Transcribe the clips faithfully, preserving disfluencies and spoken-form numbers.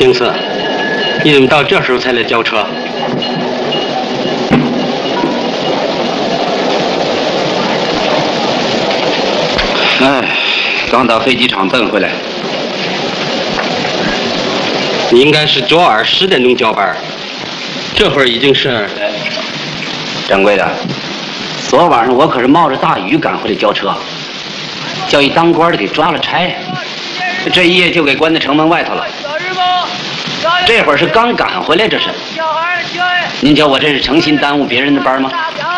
丁四，你怎么到这时候才来交车？ 哎，刚到飞机场奔回来。 你应该是昨晚十点钟交班，这会儿已经是…… 掌柜的，昨晚上我可是冒着大雨赶回来交车，叫一当官的给抓了差，这一夜就给关在城门外头了。这会儿是刚赶回来，这是。您瞧我这是诚心耽误别人的班吗？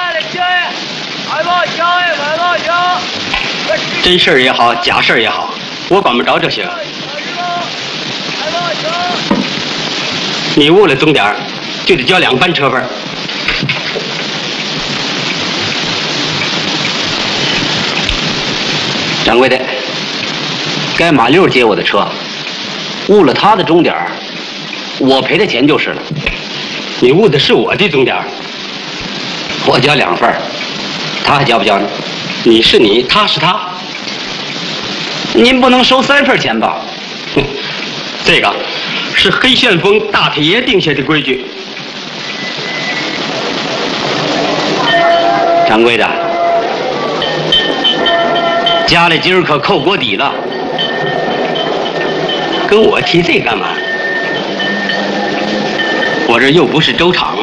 真事儿也好，假事儿也好，我管不着这些。你误了终点，就得交两班车份。 掌柜的，该马六接我的车，误了他的终点，我赔他钱就是了。 你误的是我的终点， 我交两份，他还交不交呢？ 你是你，他是他。 您不能收三份钱吧？ 哼，这个是黑旋风大铁爷定下的规矩。 掌柜的，家里今儿可扣锅底了， 跟我提这干嘛？我这又不是粥厂。